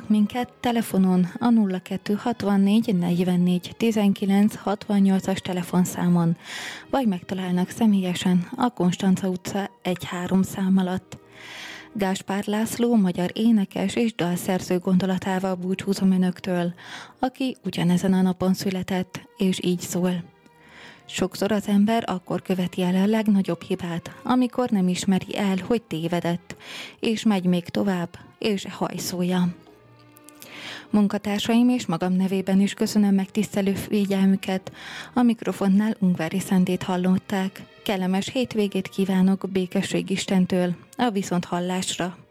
találnak minket telefonon a 0264 44 19 68-as telefonszámon, vagy megtalálnak személyesen a Konstanca utca 1-3 szám alatt. Gáspár László, magyar énekes és dalszerző gondolatával búcsúzom önöktől, aki ugyanezen a napon született, és így szól. Sokszor az ember akkor követi el a legnagyobb hibát, amikor nem ismeri el, hogy tévedett, és megy még tovább, és hajszolja. Munkatársaim és magam nevében is köszönöm megtisztelő figyelmüket. A mikrofonnál Ungvári Szentét hallották. Kellemes hétvégét kívánok békesség Istentől, a viszonthallásra.